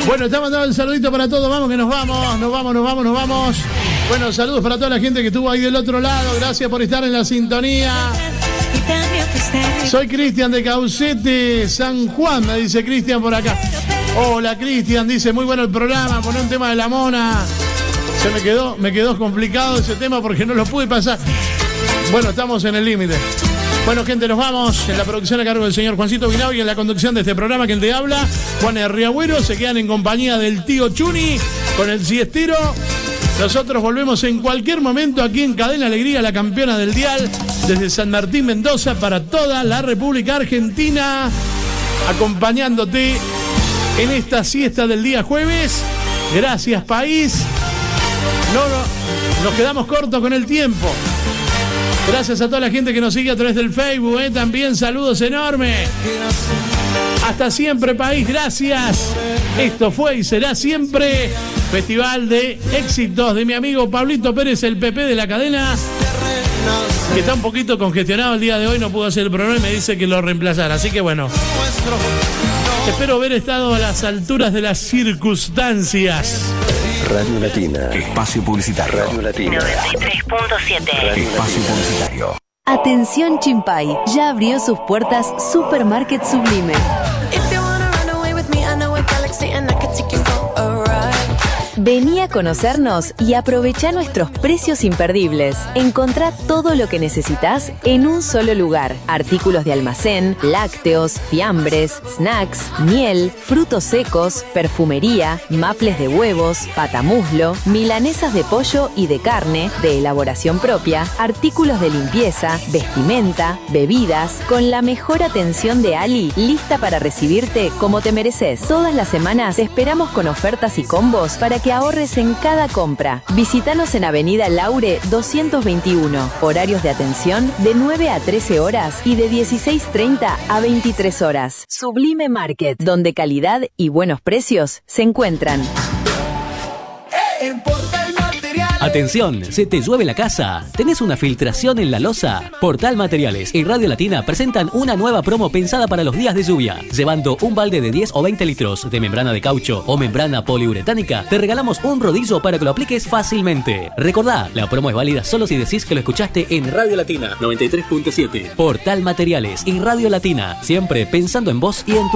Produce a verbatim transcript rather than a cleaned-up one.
Bueno, está mandando el saludito para todos. Vamos que nos vamos, nos vamos, nos vamos, nos vamos. Bueno, saludos para toda la gente que estuvo ahí del otro lado. Gracias por estar en la sintonía. Soy Cristian de Caucete, San Juan, me dice Cristian por acá. Hola Cristian, dice, muy bueno el programa, poné un tema de la mona. Se me quedó, me quedó complicado ese tema porque no lo pude pasar. Bueno, estamos en el límite. Bueno, gente, nos vamos. En la producción a cargo del señor Juancito Guinao y en la conducción de este programa, quien te habla, Juan Herriagüero. Se quedan en compañía del tío Chuni con el siestero. Nosotros volvemos en cualquier momento aquí en Cadena Alegría, la campeona del dial, desde San Martín, Mendoza, para toda la República Argentina, acompañándote en esta siesta del día jueves. Gracias, país. No, no, nos quedamos cortos con el tiempo. Gracias a toda la gente que nos sigue a través del Facebook, ¿eh? También saludos enormes. Hasta siempre, país, gracias. Esto fue y será siempre Festival de Éxitos de mi amigo Pablito Pérez, el P P de la cadena, que está un poquito congestionado el día de hoy, no pudo hacer el programa y me dice que lo reemplazara. Así que bueno, espero haber estado a las alturas de las circunstancias. Radio Latina. Espacio publicitario. Radio Latina. noventa y tres punto siete. Espacio publicitario. Atención Chimpay, ya abrió sus puertas Supermarket Sublime. Vení a conocernos y aprovecha nuestros precios imperdibles. Encontrá todo lo que necesitas en un solo lugar. Artículos de almacén, lácteos, fiambres, snacks, miel, frutos secos, perfumería, maples de huevos, patamuslo, milanesas de pollo y de carne, de elaboración propia, artículos de limpieza, vestimenta, bebidas, con la mejor atención de Ali, lista para recibirte como te mereces. Todas las semanas te esperamos con ofertas y combos para que ahorres en cada compra. Visítanos en Avenida Laure doscientos veintiuno. Horarios de atención de nueve a trece horas y de dieciséis treinta a veintitrés horas. Sublime Market, donde calidad y buenos precios se encuentran. Atención, ¿se te llueve la casa? ¿Tenés una filtración en la losa? Portal Materiales y Radio Latina presentan una nueva promo pensada para los días de lluvia. Llevando un balde de diez o veinte litros de membrana de caucho o membrana poliuretánica, te regalamos un rodillo para que lo apliques fácilmente. Recordá, la promo es válida solo si decís que lo escuchaste en Radio Latina noventa y tres punto siete. Portal Materiales y Radio Latina, siempre pensando en vos y en tu